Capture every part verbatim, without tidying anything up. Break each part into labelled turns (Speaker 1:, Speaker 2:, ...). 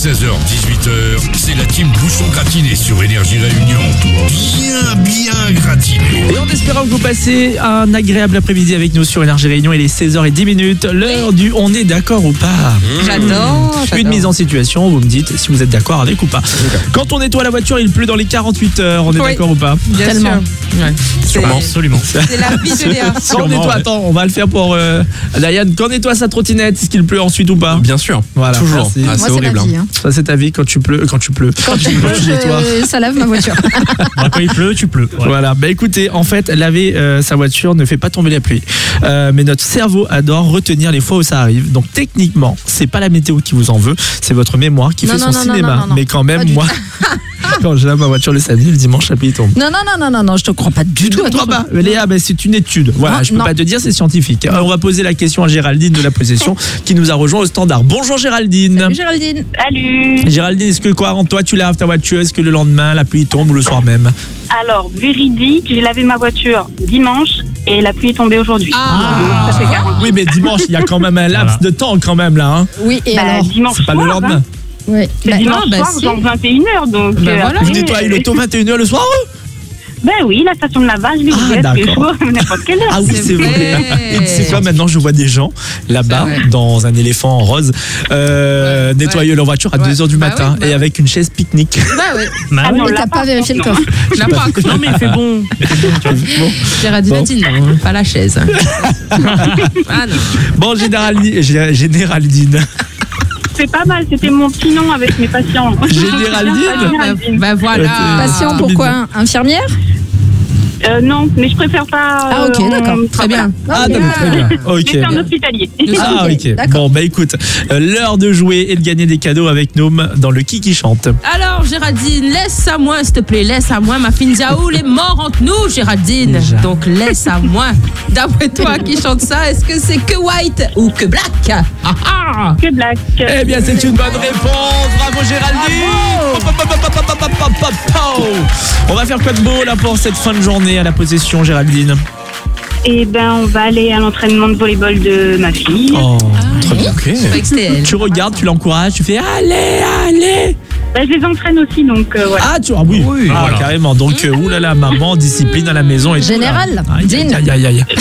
Speaker 1: seize heures dix-huit heures, c'est la team Bouchon Gratiné sur Énergie Réunion. Bien, bien gratiné.
Speaker 2: Et en espérant que vous passez un agréable après-midi avec nous sur Énergie Réunion, il est seize heures dix minutes, l'heure oui. du on est d'accord ou pas.
Speaker 3: Mmh. J'adore, j'adore.
Speaker 2: Une mise en situation, vous me dites si vous êtes d'accord avec ou pas. Okay. Quand on nettoie la voiture, il pleut dans les quarante-huit heures, on est oui. d'accord ou pas?
Speaker 3: Bien
Speaker 4: Tellement.
Speaker 3: sûr. Ouais.
Speaker 2: Sûrement, absolument.
Speaker 3: C'est la vie de Léa.
Speaker 2: Quand on nettoie, ouais. attends, on va le faire pour euh, Diane. Quand on nettoie sa trottinette, est-ce qu'il pleut ensuite ou pas?
Speaker 5: Bien sûr,
Speaker 2: voilà,
Speaker 5: toujours.
Speaker 2: C'est,
Speaker 5: ah, c'est
Speaker 4: moi,
Speaker 5: horrible.
Speaker 4: C'est vie, hein.
Speaker 2: Ça c'est ta vie quand tu pleures, quand tu pleures.
Speaker 4: Quand tu pleures, je... ça lave ma voiture.
Speaker 6: Bah, quand il pleut, tu pleures.
Speaker 2: Voilà. voilà. Bah écoutez, en fait, laver euh, sa voiture ne fait pas tomber la pluie. Euh, mais notre cerveau adore retenir les fois où ça arrive. Donc techniquement, c'est pas la météo qui vous en veut, c'est votre mémoire qui
Speaker 4: non,
Speaker 2: fait
Speaker 4: non,
Speaker 2: son
Speaker 4: non,
Speaker 2: cinéma.
Speaker 4: Non, non, non,
Speaker 2: mais quand même, moi, quand je lave ma voiture le samedi, le dimanche, la pluie tombe.
Speaker 4: Non, non, non, non, non, non, je te crois pas du tout.
Speaker 2: Je te crois pas. Léa, bah, c'est une étude. Voilà, non, je peux non. pas te dire, c'est scientifique. Alors, on va poser la question à Géraldine de la possession qui nous a rejoint au standard. Bonjour Géraldine.
Speaker 4: Salut Géraldine.
Speaker 7: Salut.
Speaker 2: Géraldine, est-ce que quoi, avant toi, tu laves ta voiture? Est-ce que le lendemain, la pluie tombe ou le soir même?
Speaker 7: Alors, véridique, j'ai lavé ma voiture dimanche et la pluie est tombée aujourd'hui.
Speaker 2: Ah,
Speaker 7: ça fait
Speaker 2: oui, mais dimanche, il y a quand même un laps voilà. de temps quand même là. Hein.
Speaker 4: Oui, et
Speaker 7: bah,
Speaker 4: alors
Speaker 7: dimanche
Speaker 2: c'est pas
Speaker 7: soir,
Speaker 2: le lendemain.
Speaker 7: Hein.
Speaker 4: Oui.
Speaker 7: C'est
Speaker 4: bah,
Speaker 7: dimanche
Speaker 4: non, bah,
Speaker 7: soir,
Speaker 4: si.
Speaker 7: genre vingt et une heures. Donc,
Speaker 4: bah,
Speaker 7: euh,
Speaker 4: voilà.
Speaker 2: Vous nettoyez l'auto vingt et une heures le soir?
Speaker 7: Ben oui, la station de lavage, je l'ai
Speaker 2: ah,
Speaker 7: ouverte, le jour, n'importe quelle heure.
Speaker 2: Ah oui, c'est, c'est vrai. vrai. Et tu sais quoi, maintenant je vois des gens là-bas dans un éléphant rose euh, ouais, nettoyer ouais. leur voiture à ouais. deux heures du matin bah oui, bah et avec une chaise pique-nique.
Speaker 4: Bah oui.
Speaker 3: Bah
Speaker 4: ah non, mais t'as pas vérifié le coffre.
Speaker 3: La pas. Non mais il fait bon. bon. Géraldine a dit non, pas la chaise. Ah non.
Speaker 2: Bon, Géraldine. Géraldine.
Speaker 7: C'est pas mal, c'était mon petit nom avec mes patients.
Speaker 2: Géraldine.
Speaker 3: Bah voilà.
Speaker 4: Patient pourquoi? Infirmière?
Speaker 7: Euh, non, mais je préfère pas.
Speaker 4: Ah ok, d'accord,
Speaker 7: euh,
Speaker 4: très bien.
Speaker 2: Ah d'accord, très bien. Ok.
Speaker 7: Mais c'est un hospitalier.
Speaker 2: Ah ok. Bon bah écoute, euh, l'heure de jouer et de gagner des cadeaux avec Noam dans le qui qui chante.
Speaker 3: Alors Géraldine, laisse à moi s'il te plaît, laisse à moi. Ma fille Diaoul est mort entre nous, Géraldine. Déjà. Donc laisse à moi. D'après toi qui chante ça, est-ce que c'est que white ou que black? Ah
Speaker 7: ah. Que black.
Speaker 2: Eh bien c'est une bonne réponse. Bravo Géraldine. Bravo. On va faire quoi de beau là pour cette fin de journée à la possession, Géraldine?
Speaker 7: Eh ben, on va aller à l'entraînement de volleyball de ma fille.
Speaker 2: Oh, ah, très bien.
Speaker 3: Okay.
Speaker 2: Tu regardes, tu l'encourages, tu fais allez, allez.
Speaker 7: Ben, je les entraîne aussi, donc euh, voilà.
Speaker 2: Ah, tu ah, oui, oui ah, voilà. Carrément. Donc, euh, oulala, maman, discipline à la maison et
Speaker 4: général.
Speaker 2: Aïe, aïe, aïe, aïe.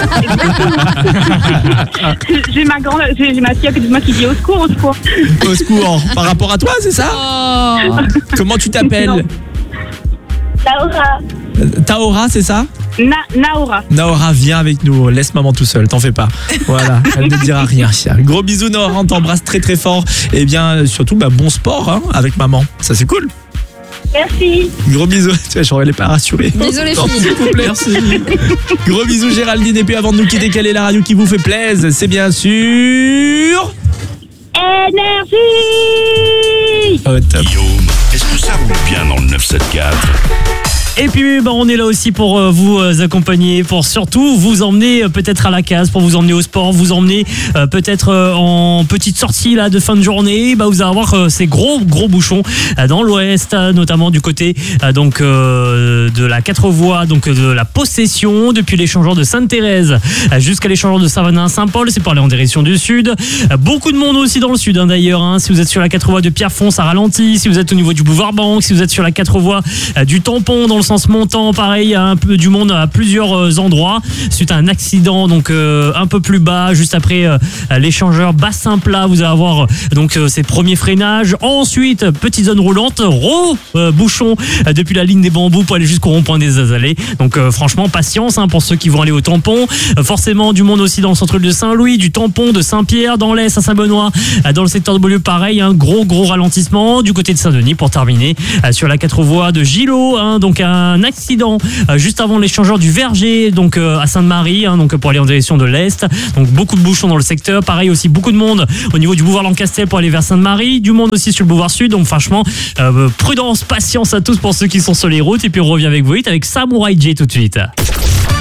Speaker 7: J'ai ma grande, j'ai ma fille à côté de moi qui dit au secours, au secours.
Speaker 2: Au secours. Par rapport à toi, c'est ça? Oh. Comment tu t'appelles?
Speaker 7: Taora.
Speaker 2: Taora, c'est ça?
Speaker 7: Na, Naora.
Speaker 2: Naora, viens avec nous. Laisse maman tout seul, t'en fais pas. Voilà, elle ne dira rien. Gros bisous, Naora, on t'embrasse très très fort. Et bien, surtout, bah, bon sport hein, avec maman. Ça, c'est cool.
Speaker 7: Merci.
Speaker 2: Gros bisous. Tu vois, j'aurais les pas rassurés.
Speaker 4: Désolé,
Speaker 2: non, s'il vous plaît. Merci. Gros bisous, Géraldine. Et puis, avant de nous quitter, quelle est la radio qui vous fait plaisir? C'est bien sûr.
Speaker 7: Énergie.
Speaker 2: Oh, top.
Speaker 1: Guillaume, est-ce que ça roule bien dans le neuf cent soixante-quatre?
Speaker 6: Et puis bah, on est là aussi pour euh, vous euh, accompagner, pour surtout vous emmener euh, peut-être à la case, pour vous emmener au sport, vous emmener euh, peut-être euh, en petite sortie là de fin de journée. Bah, vous allez avoir euh, ces gros gros bouchons euh, dans l'ouest, euh, notamment du côté euh, donc euh, de la quatre voies, donc euh, de la possession, depuis l'échangeur de Sainte-Thérèse euh, jusqu'à l'échangeur de Saint-Vanin-Saint-Paul. C'est par aller en direction du sud. Euh, beaucoup de monde aussi dans le sud hein, d'ailleurs. Hein, si vous êtes sur la quatre voies de Pierrefonds, ça ralentit. Si vous êtes au niveau du boulevard Banque, si vous êtes sur la quatre voies euh, du Tampon dans le sens montant, pareil, il y a un peu du monde à plusieurs endroits suite à un accident donc euh, un peu plus bas, juste après euh, l'échangeur bassin plat. Vous allez avoir donc euh, ces premiers freinages. Ensuite, petite zone roulante, ro euh, bouchon euh, depuis la ligne des bambous pour aller jusqu'au rond-point des Azalées. Donc euh, franchement, patience hein, pour ceux qui vont aller au Tampon. Euh, forcément, du monde aussi dans le centre de Saint-Louis, du Tampon, de Saint-Pierre, dans l'Est à Saint-Benoît, euh, dans le secteur de Beaulieu, pareil, un gros gros ralentissement du côté de Saint-Denis pour terminer euh, sur la quatre voies de Gillot. Hein, donc un accident euh, juste avant l'échangeur du Verger, donc euh, à Sainte-Marie, hein, donc pour aller en direction de l'Est. Donc beaucoup de bouchons dans le secteur. Pareil aussi beaucoup de monde au niveau du boulevard Lancastel pour aller vers Sainte-Marie. Du monde aussi sur le boulevard Sud. Donc franchement, euh, prudence, patience à tous pour ceux qui sont sur les routes. Et puis on revient avec vous vite avec Samurai J tout de suite.